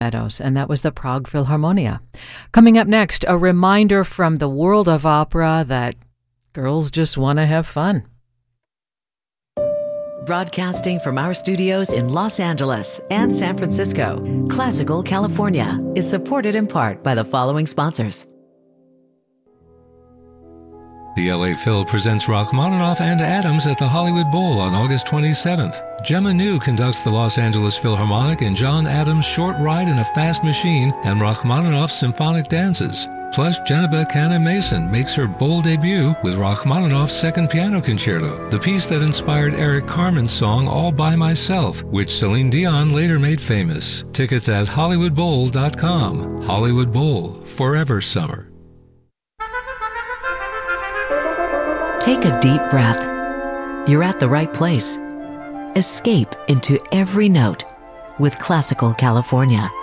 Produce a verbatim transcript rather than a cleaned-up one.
Meadows, and that was the Prague Philharmonia. Coming up next, a reminder from the world of opera that girls just want to have fun. Broadcasting from our studios in Los Angeles and San Francisco, Classical California is supported in part by the following sponsors. The L A Phil presents Rachmaninoff and Adams at the Hollywood Bowl on August twenty-seventh. Gemma New conducts the Los Angeles Philharmonic in John Adams' Short Ride in a Fast Machine and Rachmaninoff's Symphonic Dances. Plus, Genevieve Canna Mason makes her bold debut with Rachmaninoff's Second Piano Concerto, the piece that inspired Eric Carmen's song All By Myself, which Celine Dion later made famous. Tickets at hollywood bowl dot com. Hollywood Bowl, forever summer. Take a deep breath. You're at the right place. Escape into every note with Classical California.